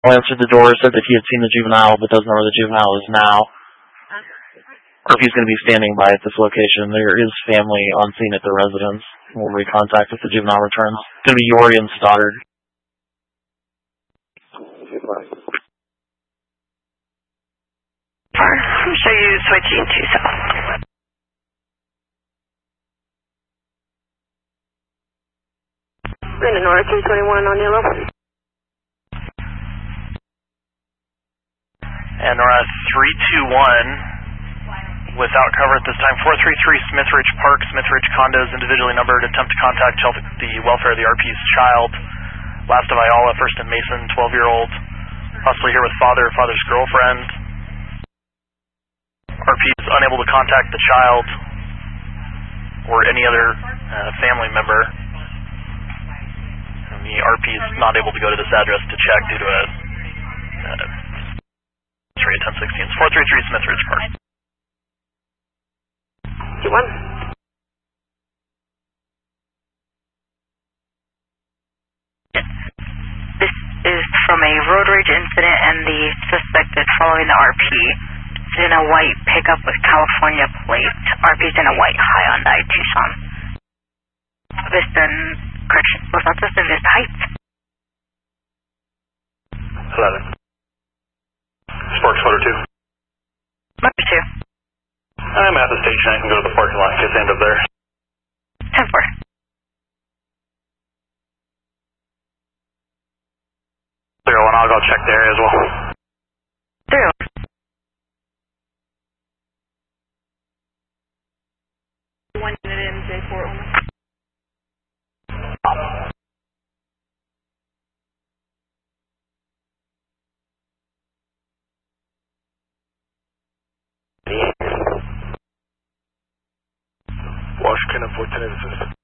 answered the door, said that he had seen the juvenile, but doesn't know where the juvenile is now, or if he's going to be standing by at this location. There is family on scene at the residence. We'll recontact if the juvenile returns. It's going to be Yori and Stoddard. So you switching to south. Brandon Nora 321 on yellow. And Nora 321, without cover at this time, 433 Smith Ridge Park, Smith Ridge condos, individually numbered, attempt to contact the welfare of the RP's child. Last of Ayala, first and Mason, 12-year-old, possibly here with father's girlfriend. RP is unable to contact the child or any other family member. And the RP is not able to go to this address to check due to a rate 1016. It's 433 Smith Ridge Park. Q1. This is from a road rage incident, and the suspect is following the RP. It's in a white pickup with California plate. RP's in a white Hyundai Tucson. Vista, Los Altos and Vista Heights. 11. Sparks Motor 2. Motor 2. I'm at the station. I can go to the parking lot. Just end up there. 10-4. Zero, and I'll go check the area as well. 0. One unit in J4 only. Washington and 410 assist.